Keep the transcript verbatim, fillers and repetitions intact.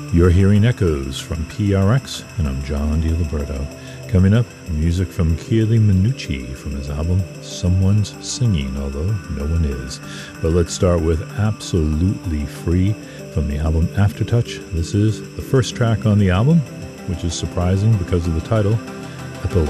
You're hearing Echoes from P R X, and I'm John DiLiberto. Coming up, music from Chieli Minucci from his album Someone's Singing, although no one is. But let's start with Absolutely Free from the album Aftertouch. This is the first track on the album, which is surprising because of the title, Epilogue.